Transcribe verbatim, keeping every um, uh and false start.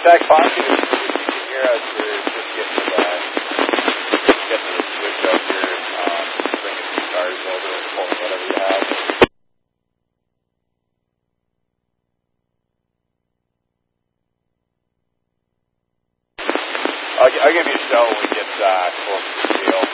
contact Foxy if you can hear us. We're just getting to the, getting to the switch up here, um, bringing some cars over and pulling whatever you have. I'll, I'll give you a shout when we get uh, close to the deal.